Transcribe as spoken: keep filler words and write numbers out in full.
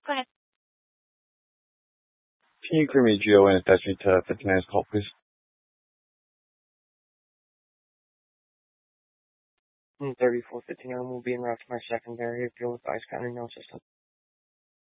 Go ahead. Can you create me Geo and attach me to fifty-nine's call, please? thirty-four fifty-nine will be en route to my secondary if you'll advise counting no system.